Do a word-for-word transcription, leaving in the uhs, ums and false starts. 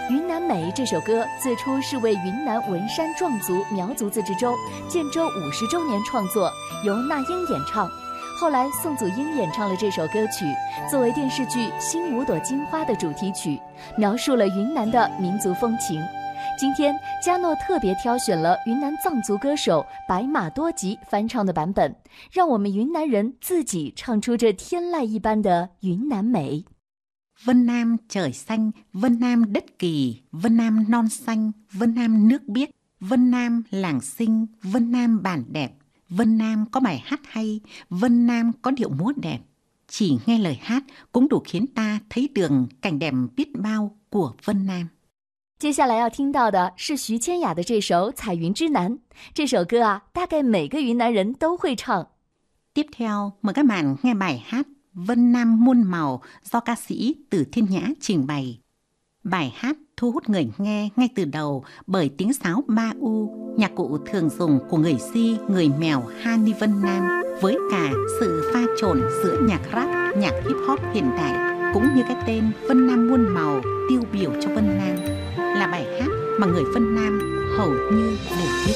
云南美这首歌最初是为云南文山壮族苗族自治州建州五十周年创作，由那英演唱。后来宋祖英演唱了这首歌曲，作为电视剧《新五朵金花》的主题曲，描述了云南的民族风情。今天嘉诺特别挑选了云南藏族歌手白马多吉翻唱的版本，让我们云南人自己唱出这天籁一般的云南美。 Vân Nam trời xanh, Vân Nam đất kỳ, Vân Nam non xanh, Vân Nam nước biếc, Vân Nam làng xinh, Vân Nam bản đẹp, Vân Nam có bài hát hay, Vân Nam có điệu múa đẹp. Chỉ nghe lời hát cũng đủ khiến ta thấy được cảnh đẹp biết bao của Vân Nam. 接下来要听到的是徐千雅的这首《彩云之南》。这首歌啊，大概每个云南人都会唱。 Tiếp theo, mời các bạn nghe bài hát Vân Nam muôn màu do ca sĩ Từ Thiên Nhã trình bày. Bài hát thu hút người nghe ngay từ đầu bởi tiếng sáo ba u, nhạc cụ thường dùng của người Si, người Mèo Hani Vân Nam, với cả sự pha trộn giữa nhạc rap, nhạc hip hop hiện đại, cũng như cái tên Vân Nam muôn màu tiêu biểu cho Vân Nam, là bài hát mà người Vân Nam hầu như đều biết.